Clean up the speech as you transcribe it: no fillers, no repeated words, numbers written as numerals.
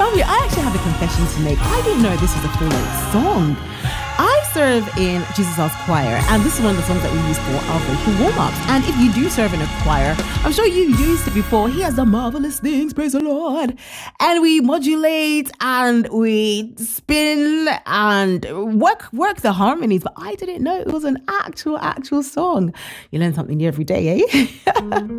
I actually have a confession to make. I didn't know this was a full-length song. I serve in Jesus House Choir, and this is one of the songs that we use for our vocal warm-ups. And if you do serve in a choir, I'm sure you used it before. He has the marvelous things, praise the Lord. And we modulate and we spin and work the harmonies. But I didn't know it was an actual song. You learn something new every day, eh?